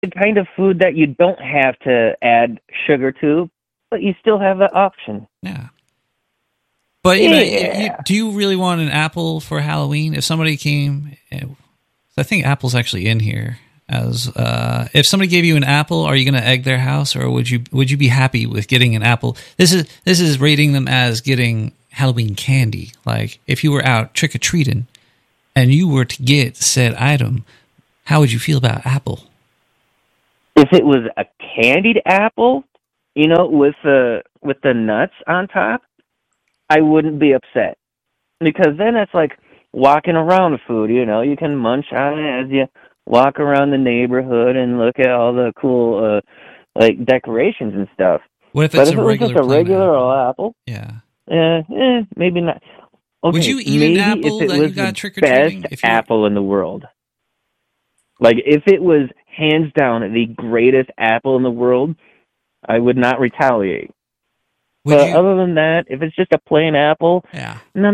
the kind of food that you don't have to add sugar to, but you still have the option. Yeah. But Yeah. do you really want an apple for Halloween? If somebody came, I think apple's actually in here. As if somebody gave you an apple, are you going to egg their house, or would you be happy with getting an apple? This is rating them as getting Halloween candy. Like if you were out trick or treating, and you were to get said item, how would you feel about apple? If it was a candied apple, with the nuts on top, I wouldn't be upset, because then it's like walking around food. You can munch on it as you walk around the neighborhood and look at all the cool like decorations and stuff. What if it's a regular apple? Yeah. Maybe not. Okay, would you eat an apple that you got trick or treating? Best apple in the world. Like if it was hands down the greatest apple in the world, I would not retaliate. Other than that, if it's just a plain apple, no.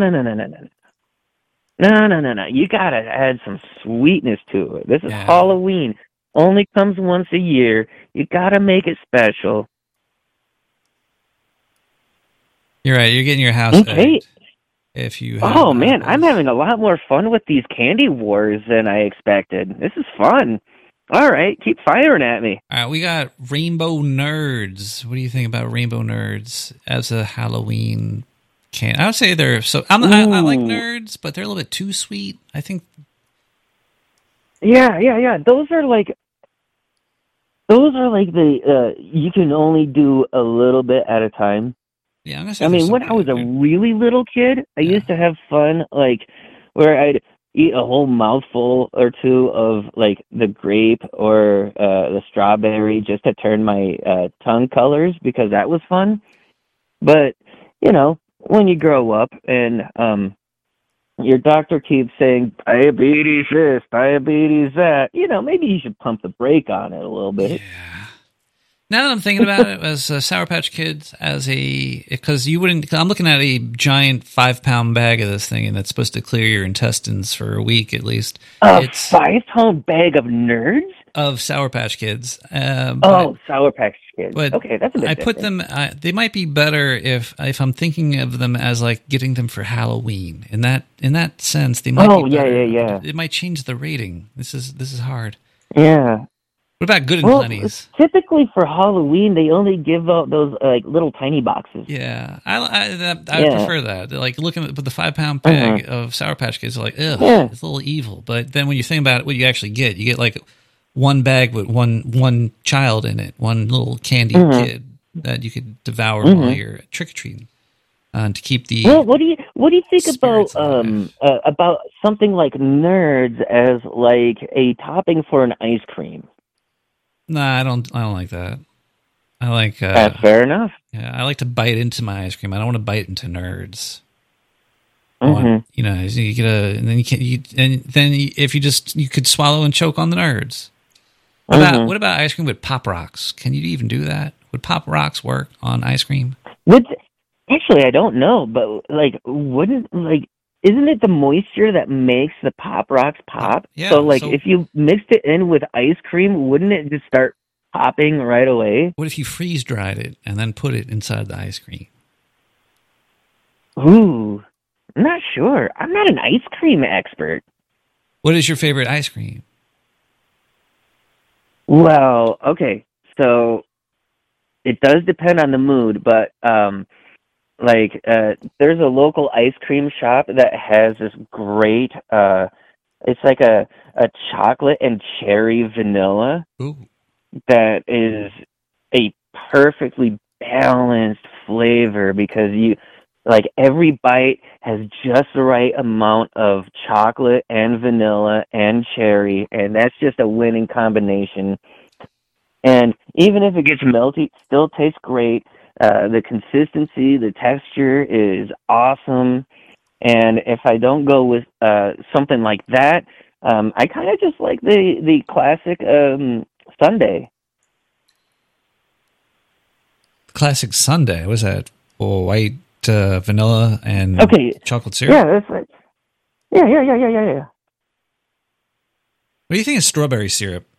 You gotta add some sweetness to it. This is Halloween. Only comes once a year. You gotta make it special. You're right. You're getting your house egged if you. Oh man, I'm having a lot more fun with these candy wars than I expected. This is fun. All right, keep firing at me. All right, we got Rainbow Nerds. What do you think about Rainbow Nerds as a Halloween candy? I would say they're so. I like Nerds, but they're a little bit too sweet. I think. Yeah. Those are like the you can only do a little bit at a time. Yeah, when I was a really little kid, I used to have fun, like where I'd eat a whole mouthful or two of like the grape or the strawberry just to turn my tongue colors, because that was fun. But when you grow up and your doctor keeps saying diabetes this, diabetes that, maybe you should pump the brake on it a little bit. Yeah. Now that I'm thinking about it, as Sour Patch Kids, because you wouldn't. I'm looking at a giant 5-pound bag of this thing, and it's supposed to clear your intestines for a week at least. It's 5-pound bag of Nerds? Of Sour Patch Kids. Sour Patch Kids. But okay, that's a bit I different. put them. They might be better if I'm thinking of them as like getting them for Halloween. In that sense, they might. Be better. Yeah. It might change the rating. This is hard. Yeah. What about Good and Plenty's? Typically for Halloween, they only give out those like little tiny boxes. Yeah, I prefer that. Like looking at the 5-pound bag of Sour Patch Kids, like, ugh, it's a little evil. But then when you think about it, what you actually get, you get like one bag with one child in it, one little candy kid that you could devour while you're trick or treating. To keep the what do you think about something like Nerds as like a topping for an ice cream? Nah, I don't like that. I like that's fair enough. Yeah, I like to bite into my ice cream. I don't want to bite into Nerds. You get and then if you could swallow and choke on the Nerds. What about ice cream with Pop Rocks? Can you even do that? Would Pop Rocks work on ice cream? Actually, I don't know, but isn't it the moisture that makes the Pop Rocks pop? Yeah. So if you mixed it in with ice cream, wouldn't it just start popping right away? What if you freeze dried it and then put it inside the ice cream? Ooh, I'm not sure. I'm not an ice cream expert. What is your favorite ice cream? Well, okay, so it does depend on the mood, but there's a local ice cream shop that has this great it's like a chocolate and cherry vanilla. Ooh. That is a perfectly balanced flavor, because every bite has just the right amount of chocolate and vanilla and cherry, and that's just a winning combination. And even if it gets melty, it still tastes great. The consistency, the texture is awesome. And if I don't go with something like that, I kind of just like the classic sundae. Classic sundae? What is that? White vanilla and chocolate syrup? Yeah, that's right. Yeah. What do you think of strawberry syrup?